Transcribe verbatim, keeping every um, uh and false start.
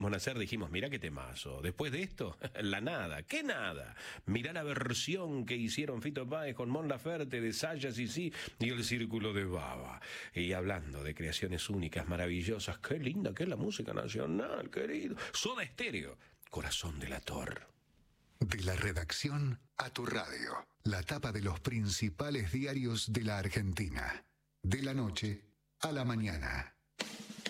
Monacer dijimos, mirá qué temazo. Después de esto, la nada. ¿Qué nada? Mirá la versión que hicieron Fito Páez con Mon Laferte de Saya Sisi y el Círculo de Baba. Y hablando de creaciones únicas, maravillosas, qué linda que es la música nacional, querido. Soda Estéreo, Corazón Delator. De la redacción a tu radio. La tapa de los principales diarios de la Argentina. De la noche a la mañana.